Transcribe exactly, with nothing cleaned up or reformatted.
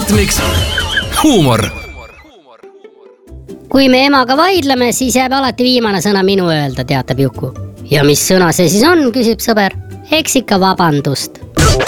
Startmix huumor. Kui me emaga vaidleme, siis jääb alati viimane sõna minu öelda, teatab Juku. Ja mis sõna see siis on, küsib sõber. Eks ikka vabandust.